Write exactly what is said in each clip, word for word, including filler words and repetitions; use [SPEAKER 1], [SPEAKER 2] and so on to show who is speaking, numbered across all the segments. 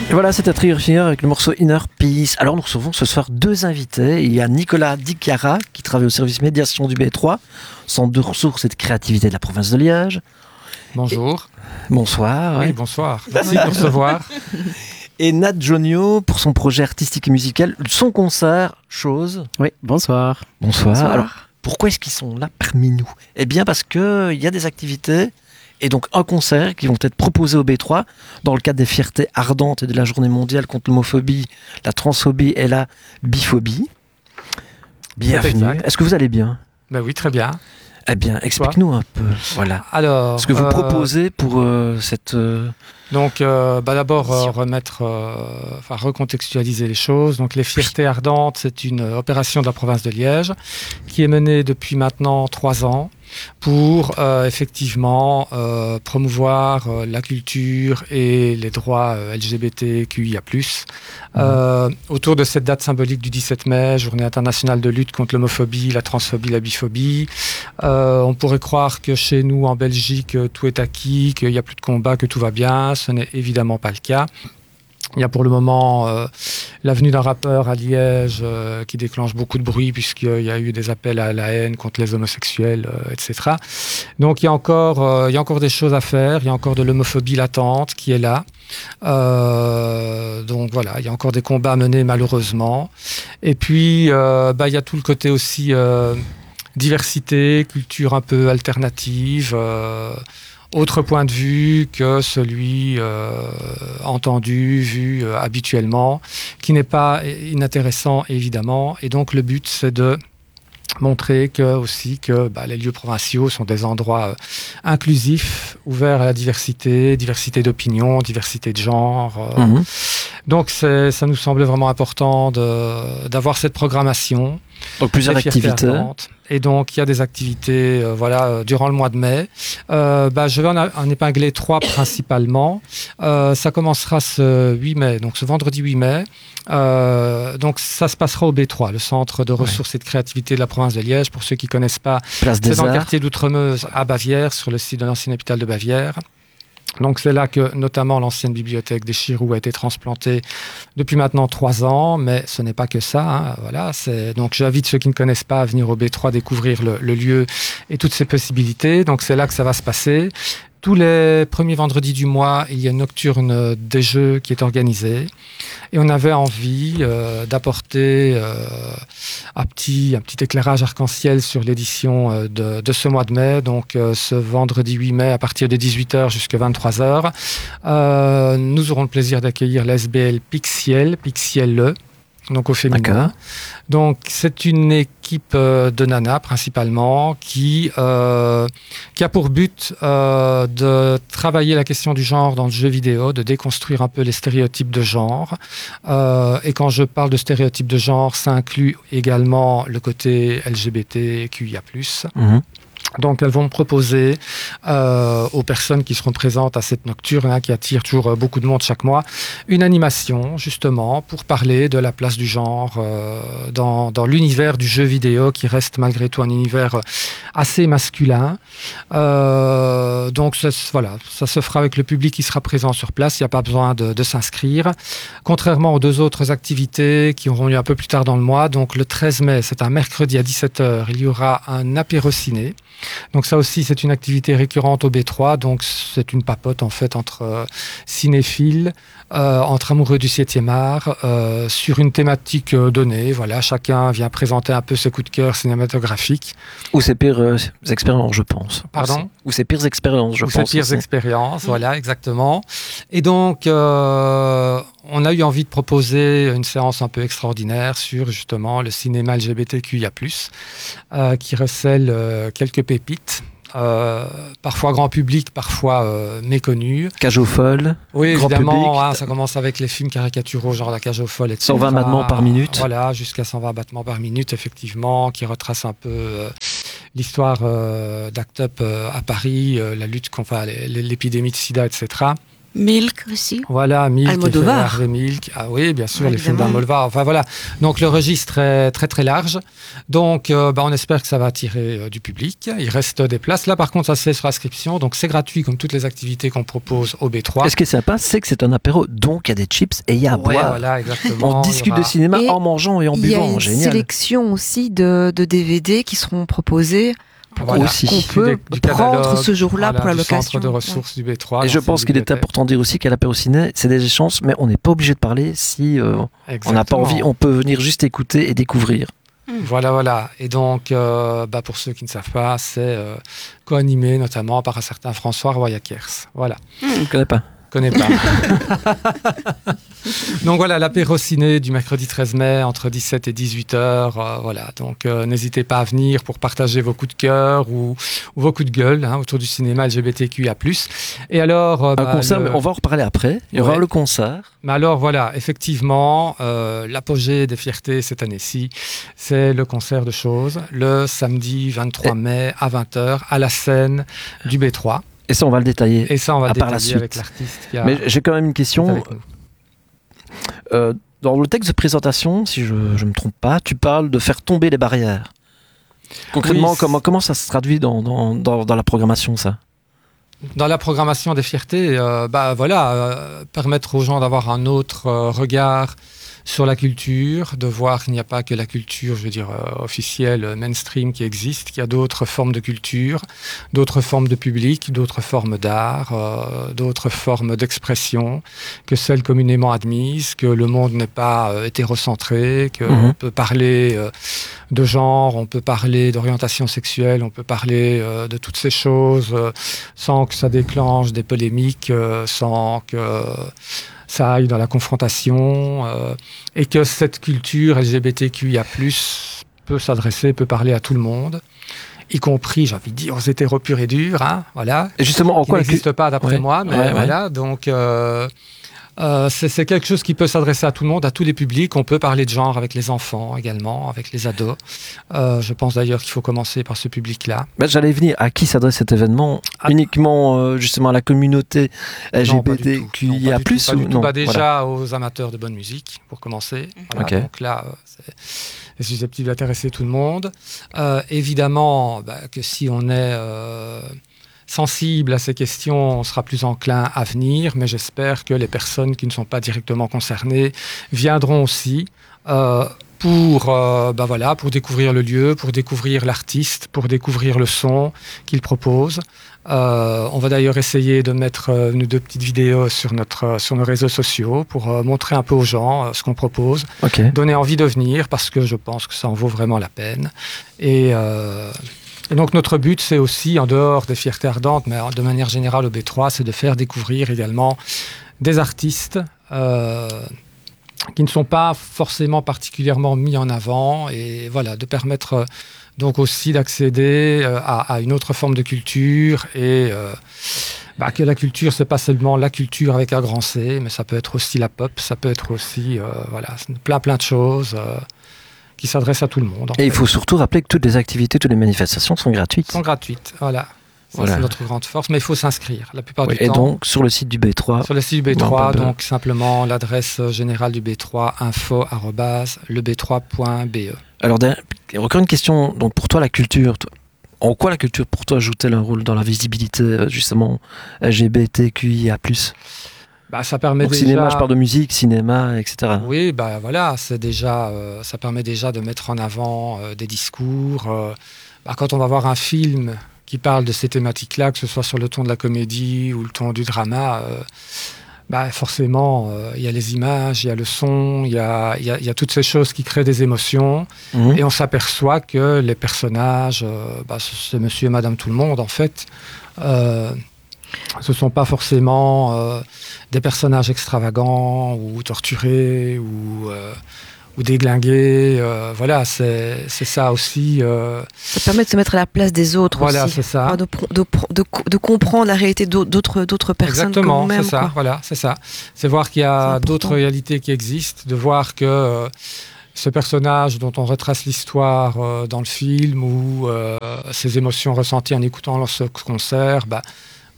[SPEAKER 1] Et voilà, c'était Trigger avec le morceau Inner Peace. Alors nous recevons ce soir deux invités. Il y a Nicolas Di Chiara qui travaille au service médiation du B trois, centre de ressources et de créativité de la province de Liège.
[SPEAKER 2] Bonjour.
[SPEAKER 1] Et... Bonsoir.
[SPEAKER 2] Oui, ouais. Bonsoir. Merci de nous recevoir.
[SPEAKER 1] Et Nat Jonio pour son projet artistique et musical, son concert, Chose.
[SPEAKER 3] Oui, bonsoir.
[SPEAKER 1] Bonsoir.
[SPEAKER 3] Bonsoir.
[SPEAKER 1] Alors, pourquoi est-ce qu'ils sont là parmi nous ? Eh bien parce qu'il y a des activités et donc un concert qui vont être proposés au B trois dans le cadre des fiertés ardentes et de la journée mondiale contre l'homophobie, la transphobie et la biphobie. Bienvenue. Est-ce que vous allez bien ?
[SPEAKER 2] Ben oui, très bien.
[SPEAKER 1] Eh bien, explique-nous un peu. Voilà.
[SPEAKER 2] Alors,
[SPEAKER 1] ce que vous
[SPEAKER 2] euh,
[SPEAKER 1] proposez pour euh, cette... Euh,
[SPEAKER 2] Donc, euh, bah d'abord, euh, remettre, euh, enfin, recontextualiser les choses. Donc, les Fiertés Ardentes, c'est une opération de la province de Liège qui est menée depuis maintenant trois ans pour euh, effectivement euh, promouvoir euh, la culture et les droits euh, L G B T Q I A plus. Mmh. Euh, autour de cette date symbolique du dix-sept mai, journée internationale de lutte contre l'homophobie, la transphobie, la biphobie. Euh, on pourrait croire que chez nous, en Belgique, tout est acquis, qu'il n'y a plus de combat, que tout va bien. Ce n'est évidemment pas le cas. Il y a pour le moment euh, la venue d'un rappeur à Liège euh, qui déclenche beaucoup de bruit puisqu'il y a eu des appels à la haine contre les homosexuels, euh, et cetera. Donc il y a encore, euh, il y a encore des choses à faire, il y a encore de l'homophobie latente qui est là. Euh, donc voilà, il y a encore des combats à mener malheureusement. Et puis euh, bah, il y a tout le côté aussi euh, diversité, culture un peu alternative, euh, autre point de vue que celui euh, entendu, vu euh, habituellement, qui n'est pas inintéressant évidemment. Et donc le but c'est de montrer que aussi que bah, les lieux provinciaux sont des endroits euh, inclusifs, ouverts à la diversité, diversité d'opinions, diversité de genre. Euh. Mmh. Donc c'est, ça nous semblait vraiment important de, d'avoir cette programmation.
[SPEAKER 1] Donc plusieurs activités.
[SPEAKER 2] Et donc, il y a des activités euh, voilà, euh, durant le mois de mai. Euh, bah, je vais en, en épingler trois principalement. Euh, ça commencera ce huit mai, donc ce vendredi huit mai. Euh, donc, ça se passera au B trois, le centre de ressources ouais. et de créativité de la province de Liège. Pour ceux qui ne connaissent pas,
[SPEAKER 1] Place
[SPEAKER 2] c'est dans
[SPEAKER 1] Arts.
[SPEAKER 2] le quartier d'Outremeuse à Bavière, sur le site de l'ancienne hôpital de Bavière. Donc c'est là que notamment l'ancienne bibliothèque des Chiroux a été transplantée depuis maintenant trois ans, mais ce n'est pas que ça. Hein, voilà, c'est... Donc j'invite ceux qui ne connaissent pas à venir au B trois découvrir le, le lieu et toutes ses possibilités. Donc c'est là que ça va se passer. Tous les premiers vendredis du mois, il y a une nocturne des jeux qui est organisée. Et on avait envie euh, d'apporter euh, un, petit, un petit éclairage arc-en-ciel sur l'édition euh, de, de ce mois de mai. Donc euh, ce vendredi huit mai, à partir de dix-huit heures jusqu'à vingt-trois heures, euh, nous aurons le plaisir d'accueillir l'A S B L Pixiel, Pixiel, donc au féminin.
[SPEAKER 1] D'accord.
[SPEAKER 2] Donc c'est une équipe euh, de nanas principalement qui, euh, qui a pour but euh, de travailler la question du genre dans le jeu vidéo, de déconstruire un peu les stéréotypes de genre. Euh, et quand je parle de stéréotypes de genre, ça inclut également le côté L G B T Q I A plus. Mmh. Donc, elles vont proposer euh, aux personnes qui seront présentes à cette nocturne, hein, qui attire toujours beaucoup de monde chaque mois, une animation, justement, pour parler de la place du genre euh, dans, dans l'univers du jeu vidéo, qui reste malgré tout un univers assez masculin. Euh, donc, ça, voilà, ça se fera avec le public qui sera présent sur place. Il n'y a pas besoin de, de s'inscrire. Contrairement aux deux autres activités qui auront lieu un peu plus tard dans le mois, donc le treize mai, c'est un mercredi à dix-sept heures, il y aura un apéro-ciné. Donc ça aussi, c'est une activité récurrente au B trois. Donc c'est une papote en fait entre euh, cinéphiles, euh, entre amoureux du septième art, euh, sur une thématique euh, donnée. Voilà, chacun vient présenter un peu ses coups de cœur cinématographiques.
[SPEAKER 1] Ou ses pires euh, expériences, je pense.
[SPEAKER 2] Pardon ?
[SPEAKER 1] Ou ses pires expériences, je
[SPEAKER 2] Ou
[SPEAKER 1] pense.
[SPEAKER 2] Ou ses pires
[SPEAKER 1] aussi.
[SPEAKER 2] expériences, voilà, exactement. Et donc, euh, on a eu envie de proposer une séance un peu extraordinaire sur justement le cinéma L G B T Q I A plus, euh, qui recèle euh, quelques pépites. Euh, parfois grand public, parfois euh, méconnu.
[SPEAKER 1] Cage aux folles.
[SPEAKER 2] Oui,
[SPEAKER 1] grand
[SPEAKER 2] évidemment,
[SPEAKER 1] public.
[SPEAKER 2] Hein, ça commence avec les films caricaturaux, genre La Cage aux folles, et cetera.
[SPEAKER 1] cent vingt battements par minute.
[SPEAKER 2] Voilà, jusqu'à cent vingt battements par minute, effectivement, qui retrace un peu euh, l'histoire euh, d'Act Up euh, à Paris, euh, la lutte contre enfin, l'épidémie de sida, et cetera.
[SPEAKER 3] Milk aussi.
[SPEAKER 2] Voilà, Milk,
[SPEAKER 3] Almodovar.
[SPEAKER 2] et Milk. Ah oui, bien sûr,
[SPEAKER 3] Ouais,
[SPEAKER 2] les films
[SPEAKER 3] évidemment.
[SPEAKER 2] d'Almodovar. Enfin voilà. Donc le registre est très très large. Donc euh, bah, on espère que ça va attirer euh, du public. Il reste des places. Là par contre, ça se fait sur inscription. Donc c'est gratuit comme toutes les activités qu'on propose au B trois.
[SPEAKER 1] Et ce qui est sympa, c'est que c'est un apéro, donc il y a des chips et il y a à
[SPEAKER 2] Ouais,
[SPEAKER 1] boire.
[SPEAKER 2] voilà, exactement.
[SPEAKER 1] On
[SPEAKER 2] Il y
[SPEAKER 1] discute
[SPEAKER 2] aura-
[SPEAKER 1] de cinéma
[SPEAKER 4] Et
[SPEAKER 1] en mangeant et en
[SPEAKER 4] Il y a
[SPEAKER 1] buvant.
[SPEAKER 4] une
[SPEAKER 1] Génial.
[SPEAKER 4] sélection aussi de, de D V D qui seront proposés
[SPEAKER 2] Voilà.
[SPEAKER 1] aussi.
[SPEAKER 4] qu'on
[SPEAKER 2] Issus
[SPEAKER 4] peut
[SPEAKER 2] des- du
[SPEAKER 4] prendre
[SPEAKER 2] catalogue,
[SPEAKER 4] ce jour-là
[SPEAKER 2] voilà,
[SPEAKER 4] pour la
[SPEAKER 2] du
[SPEAKER 4] location.
[SPEAKER 2] centre de ressources du B trois.
[SPEAKER 1] Et
[SPEAKER 2] dans
[SPEAKER 1] je
[SPEAKER 2] ses
[SPEAKER 1] pense qu'il est
[SPEAKER 2] bibliothèques.
[SPEAKER 1] important de dire aussi qu'à l'apéro ciné, c'est des échanges, mais on n'est pas obligé de parler si euh, on n'a pas
[SPEAKER 2] Exactement.
[SPEAKER 1] envie. On peut venir juste écouter et découvrir.
[SPEAKER 2] Voilà, voilà. Et donc, euh, bah, pour ceux qui ne savent pas, c'est euh, co-animé notamment par un certain François Royakiers. Voilà.
[SPEAKER 1] Je ne connais pas.
[SPEAKER 2] Connais pas. Donc voilà, l'apéro ciné du mercredi treize mai entre dix-sept et dix-huit heures. Euh, voilà, donc euh, n'hésitez pas à venir pour partager vos coups de cœur ou, ou vos coups de gueule hein, autour du cinéma L G B T Q I A plus. Et alors, euh,
[SPEAKER 1] Un
[SPEAKER 2] bah,
[SPEAKER 1] concert,
[SPEAKER 2] le-
[SPEAKER 1] mais on va en reparler après. Il y aura
[SPEAKER 2] Ouais.
[SPEAKER 1] le concert.
[SPEAKER 2] Mais alors voilà, effectivement, euh, l'apogée des fiertés cette année-ci, c'est le concert de choses, le samedi vingt-trois mai à vingt heures à la scène du B trois.
[SPEAKER 1] Et ça, on va le détailler.
[SPEAKER 2] Et ça, on va
[SPEAKER 1] À part la
[SPEAKER 2] détailler
[SPEAKER 1] suite.
[SPEAKER 2] avec l'artiste qui a
[SPEAKER 1] Mais j'ai quand même une
[SPEAKER 2] qui est
[SPEAKER 1] question.
[SPEAKER 2] avec nous.
[SPEAKER 1] Euh, dans le texte de présentation, si je ne me trompe pas, tu parles de faire tomber les barrières. Concrètement,
[SPEAKER 2] Oui, c'est-
[SPEAKER 1] comment, comment ça se traduit dans, dans, dans, dans la programmation, ça?
[SPEAKER 2] Dans la programmation des fiertés, euh, bah voilà, euh, permettre aux gens d'avoir un autre euh, regard sur la culture, de voir qu'il n'y a pas que la culture, je veux dire, euh, officielle, euh, mainstream qui existe, qu'il y a d'autres formes de culture, d'autres formes de public, d'autres formes d'art, euh, d'autres formes d'expression que celles communément admises, que le monde n'est pas euh, hétérocentré, qu'on
[SPEAKER 1] Mhm.
[SPEAKER 2] peut parler euh, de genre, on peut parler d'orientation sexuelle, on peut parler euh, de toutes ces choses euh, sans que ça déclenche des polémiques, euh, sans que euh, ça aille dans la confrontation, euh, et que cette culture L G B T Q I A plus, peut s'adresser, peut parler à tout le monde, y compris, j'ai envie de dire, aux hétéros purs et durs, hein, voilà,
[SPEAKER 1] Et justement, en
[SPEAKER 2] qui
[SPEAKER 1] quoi la cu-
[SPEAKER 2] n'existe pas d'après
[SPEAKER 1] Ouais,
[SPEAKER 2] moi, mais
[SPEAKER 1] ouais, ouais.
[SPEAKER 2] voilà, donc euh, euh, c'est c'est quelque chose qui peut s'adresser à tout le monde, à tous les publics. On peut parler de genre avec les enfants également, avec les ados. Euh, je pense d'ailleurs qu'il faut commencer par ce public-là.
[SPEAKER 1] Ben, j'allais venir. À qui s'adresse cet événement?
[SPEAKER 2] Ah.
[SPEAKER 1] Uniquement euh, justement à la communauté
[SPEAKER 2] Non, pas du tout. Non,
[SPEAKER 1] L G B T Q I A
[SPEAKER 2] pas du
[SPEAKER 1] plus,
[SPEAKER 2] tout, pas
[SPEAKER 1] ou
[SPEAKER 2] du tout.
[SPEAKER 1] non?
[SPEAKER 2] Bah, déjà
[SPEAKER 1] Voilà.
[SPEAKER 2] aux amateurs de bonne musique, pour commencer. Voilà,
[SPEAKER 1] Ok.
[SPEAKER 2] donc là, euh, c'est c'est susceptible d'intéresser tout le monde. Euh, évidemment, bah, que si on est euh, sensible à ces questions, on sera plus enclin à venir, mais j'espère que les personnes qui ne sont pas directement concernées viendront aussi. Euh, pour, euh, bah voilà, pour découvrir le lieu, pour découvrir l'artiste, pour découvrir le son qu'il propose. Euh, on va d'ailleurs essayer de mettre euh, une ou deux petites vidéos sur, notre, sur nos réseaux sociaux pour euh, montrer un peu aux gens euh, ce qu'on propose,
[SPEAKER 1] Ok.
[SPEAKER 2] donner envie de venir parce que je pense que ça en vaut vraiment la peine. Et, euh, et donc notre but, c'est aussi, en dehors des fiertés ardentes, mais de manière générale au B trois, c'est de faire découvrir également des artistes euh, qui ne sont pas forcément particulièrement mis en avant et voilà, de permettre euh, donc aussi d'accéder euh, à, à une autre forme de culture et euh, bah, que la culture, c'est pas seulement la culture avec un grand C, mais ça peut être aussi la pop, ça peut être aussi euh, voilà, plein plein de choses euh, qui s'adressent à tout le monde. en
[SPEAKER 1] Et il
[SPEAKER 2] fait.
[SPEAKER 1] faut surtout rappeler que toutes les activités, toutes les manifestations sont gratuites.
[SPEAKER 2] sont gratuites, voilà. Ça,
[SPEAKER 1] Voilà.
[SPEAKER 2] c'est notre grande force, mais il faut s'inscrire la plupart
[SPEAKER 1] Oui,
[SPEAKER 2] du
[SPEAKER 1] et
[SPEAKER 2] temps.
[SPEAKER 1] donc, sur le site du B trois,
[SPEAKER 2] Sur le site du B
[SPEAKER 1] Non,
[SPEAKER 2] trois,
[SPEAKER 1] pas de-
[SPEAKER 2] donc simplement l'adresse générale du B trois, info arobase le b trois point b e.
[SPEAKER 1] alors derrière- encore une question. Donc, pour toi, la culture, toi- en quoi la culture pour toi joue-t-elle un rôle dans la visibilité euh, justement L G B T Q I A plus?
[SPEAKER 2] Bah, ça permet
[SPEAKER 1] Donc,
[SPEAKER 2] déjà...
[SPEAKER 1] cinéma, je parle de musique, cinéma, et cetera.
[SPEAKER 2] Oui, bah voilà, c'est déjà, euh, ça permet déjà de mettre en avant euh, des discours. euh, bah, quand on va voir un film qui parle de ces thématiques-là, que ce soit sur le ton de la comédie ou le ton du drama, euh, bah forcément, euh, il y a les images, il y a le son, il y a, il y a- il y a toutes ces choses qui créent des émotions.
[SPEAKER 1] Mhm.
[SPEAKER 2] Et on s'aperçoit que les personnages, euh, bah, c'est monsieur et madame tout le monde en fait. Euh, ce ne sont pas forcément euh, des personnages extravagants ou torturés ou, euh, ou déglingués. euh, voilà, c'est c'est ça aussi. euh,
[SPEAKER 4] Ça permet de se mettre à la place des autres
[SPEAKER 2] voilà,
[SPEAKER 4] aussi.
[SPEAKER 2] c'est ça.
[SPEAKER 4] Enfin, de, pro- de, pro- de, co- de comprendre la réalité d'au- d'autres d'autres personnes
[SPEAKER 2] Exactement,
[SPEAKER 4] que
[SPEAKER 2] c'est
[SPEAKER 4] nous-mêmes.
[SPEAKER 2] ça.
[SPEAKER 4] quoi.
[SPEAKER 2] Voilà, c'est ça. C'est voir qu'il y
[SPEAKER 4] C'est
[SPEAKER 2] a
[SPEAKER 4] important.
[SPEAKER 2] d'autres réalités qui existent, de voir que euh, ce personnage dont on retrace l'histoire euh, dans le film ou euh, ses émotions ressenties en écoutant ce concert, bah,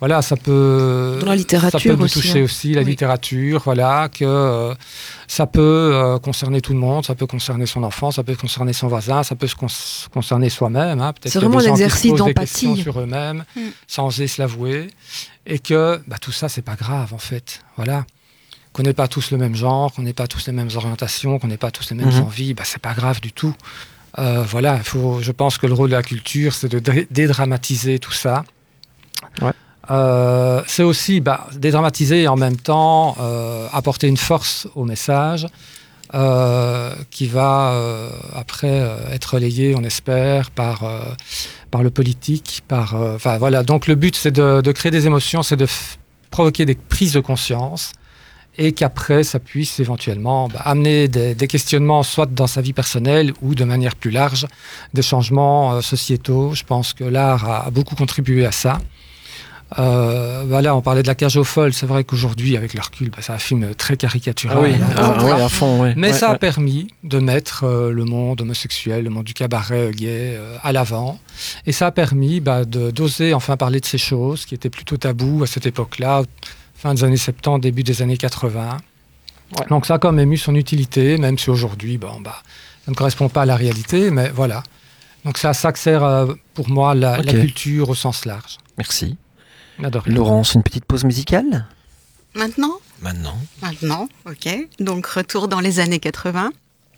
[SPEAKER 2] voilà, ça peut,
[SPEAKER 4] dans la littérature
[SPEAKER 2] ça peut nous
[SPEAKER 4] aussi,
[SPEAKER 2] toucher
[SPEAKER 4] hein.
[SPEAKER 2] aussi, la
[SPEAKER 4] Oui.
[SPEAKER 2] littérature, voilà, que euh, ça peut euh, concerner tout le monde, ça peut concerner son enfant, ça peut concerner son voisin, ça peut se con- concerner soi-même. Hein. Peut-être
[SPEAKER 4] C'est
[SPEAKER 2] qu'il y a
[SPEAKER 4] vraiment
[SPEAKER 2] des
[SPEAKER 4] un
[SPEAKER 2] gens qui se
[SPEAKER 4] exercice
[SPEAKER 2] posent des
[SPEAKER 4] d'empathie.
[SPEAKER 2] questions sur eux-mêmes,
[SPEAKER 3] Mm.
[SPEAKER 2] sans oser se l'avouer, et que bah, tout ça, c'est pas grave en fait. Voilà. Qu'on n'ait pas tous le même genre, qu'on n'ait pas tous les mêmes orientations, qu'on n'ait pas tous les mêmes
[SPEAKER 1] Mhm.
[SPEAKER 2] envies, bah, c'est pas grave du tout. Euh, voilà, il faut, je pense que le rôle de la culture, c'est de dé- dédramatiser tout ça.
[SPEAKER 1] Ouais.
[SPEAKER 2] Euh, c'est aussi bah, dédramatiser et en même temps euh, apporter une force au message euh, qui va euh, après euh, être relayé, on espère, par, euh, par le politique. Par, euh, enfin, voilà. Donc le but, c'est de, de créer des émotions, c'est de f- provoquer des prises de conscience et qu'après, ça puisse éventuellement bah, amener des, des questionnements, soit dans sa vie personnelle ou de manière plus large, des changements euh, sociétaux. Je pense que l'art a, a beaucoup contribué à ça. Euh, voilà, on parlait de la cage aux folles. C'est vrai qu'aujourd'hui, avec le recul, bah, c'est un film très caricatural.
[SPEAKER 1] Ah oui,
[SPEAKER 2] Hein.
[SPEAKER 1] ah,
[SPEAKER 2] Voilà.
[SPEAKER 1] ouais, à fond, ouais.
[SPEAKER 2] Mais
[SPEAKER 1] Ouais,
[SPEAKER 2] ça a
[SPEAKER 1] ouais.
[SPEAKER 2] permis de mettre euh, le monde homosexuel, le monde du cabaret euh, gay euh, à l'avant. Et ça a permis bah, de, d'oser enfin parler de ces choses qui étaient plutôt tabous à cette époque-là, fin des années soixante-dix, début des années quatre-vingts.
[SPEAKER 1] Ouais.
[SPEAKER 2] Donc ça a quand même eu son utilité, même si aujourd'hui, bon, bah, ça ne correspond pas à la réalité, mais voilà. Donc c'est à ça que sert euh, pour moi la,
[SPEAKER 1] Ok.
[SPEAKER 2] la culture au sens large.
[SPEAKER 1] Merci.
[SPEAKER 2] J'adore.
[SPEAKER 1] Laurence, une petite pause musicale
[SPEAKER 3] Maintenant
[SPEAKER 1] Maintenant.
[SPEAKER 3] Maintenant, ok. Donc, retour dans les années quatre-vingts.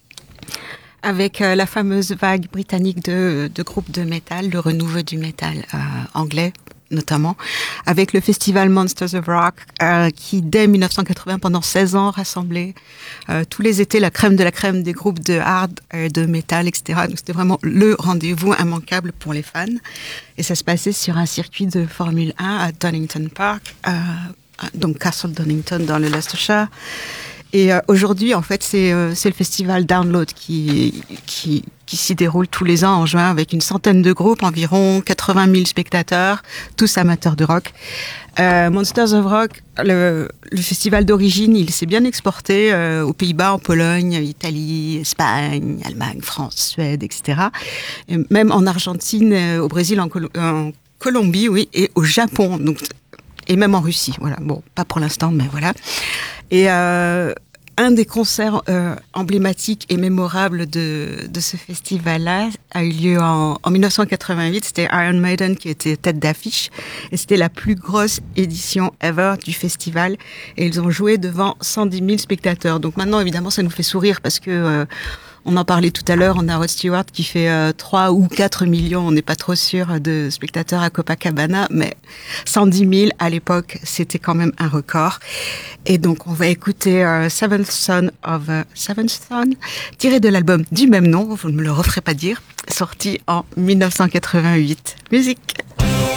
[SPEAKER 3] Avec euh, la fameuse vague britannique de, de groupes de métal, le renouveau du métal euh, anglais notamment, avec le festival Monsters of Rock, euh, qui dès dix-neuf cent quatre-vingts, pendant seize ans, rassemblait euh, tous les étés la crème de la crème des groupes de hard, euh, de métal, et cetera. Donc c'était vraiment le rendez-vous immanquable pour les fans. Et ça se passait sur un circuit de Formule un à Donington Park, euh, donc Castle Donington dans le Leicestershire. Et euh, aujourd'hui, en fait, c'est euh, c'est le festival Download qui, qui, qui s'y déroule tous les ans en juin avec une centaine de groupes, environ quatre-vingt mille spectateurs, tous amateurs de rock. Euh, Monsters of Rock, le, le festival d'origine, il s'est bien exporté euh, aux Pays-Bas, en Pologne, Italie, Espagne, Allemagne, France, Suède, et cetera. Et même en Argentine, euh, au Brésil, en, Col- en Colombie, oui, et au Japon. Donc, et même en Russie, voilà. Bon, pas pour l'instant, mais voilà. Et euh, un des concerts euh, emblématiques et mémorables de, de ce festival-là a eu lieu en, en dix-neuf cent quatre-vingt-huit. C'était Iron Maiden qui était tête d'affiche. Et c'était la plus grosse édition ever du festival. Et ils ont joué devant cent dix mille spectateurs. Donc maintenant, évidemment, ça nous fait sourire parce que... Euh, on en parlait tout à l'heure, on a Rod Stewart qui fait euh, trois ou quatre millions, on n'est pas trop sûr, de spectateurs à Copacabana, mais cent dix mille à l'époque, c'était quand même un record. Et donc, on va écouter euh, Seventh Son of uh, Seventh Son, tiré de l'album du même nom, vous ne me le referez pas dire, sorti en dix-neuf cent quatre-vingt-huit. Musique.